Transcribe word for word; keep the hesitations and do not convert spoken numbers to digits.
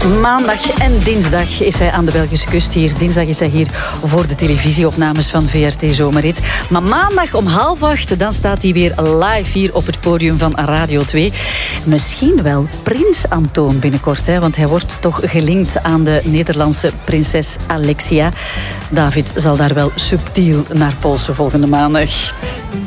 Maandag en dinsdag is hij aan de Belgische kust hier. Dinsdag is hij hier voor de televisieopnames van V R T Zomerrit. Maar maandag om half acht, dan staat hij weer live hier op het podium van Radio twee. Misschien wel Prins Antoon binnenkort, hè, want hij wordt toch gelinkt aan de Nederlandse prinses Alexia. David zal daar wel subtiel naar polsen volgende maandag.